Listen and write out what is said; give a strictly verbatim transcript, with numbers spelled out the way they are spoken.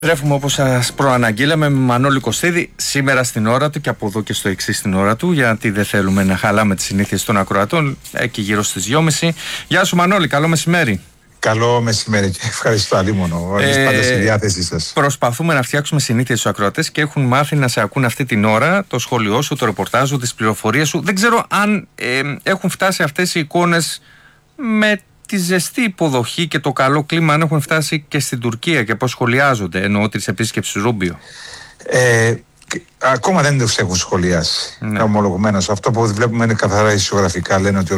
Τρέφουμε όπως σας προαναγγείλαμε με Μανώλη Κωστίδη σήμερα στην ώρα του και από εδώ και στο εξής στην ώρα του, γιατί δεν θέλουμε να χαλάμε τις συνήθειες των ακροατών, εκεί γύρω στις δυόμιση. Γεια σου Μανώλη, καλό μεσημέρι. Καλό μεσημέρι και ευχαριστώ αλίμονο. Ε, πάντα στη διάθεσή σας. Προσπαθούμε να φτιάξουμε συνήθειες στους ακροατές και έχουν μάθει να σε ακούν αυτή την ώρα, το σχόλιο σου, το ρεπορτάζ σου, τις πληροφορίες σου. Δεν ξέρω αν ε, έχουν φτάσει αυτές οι εικόνες με τη ζεστή υποδοχή και το καλό κλίμα, αν έχουν φτάσει και στην Τουρκία και πώς σχολιάζονται, εννοώ της επίσκεψης Ρούμπιο. Ε, ακόμα δεν τους έχουν σχολιάσει. Ναι. Ομολογουμένως. Αυτό που βλέπουμε είναι καθαρά ισιογραφικά. Λένε ότι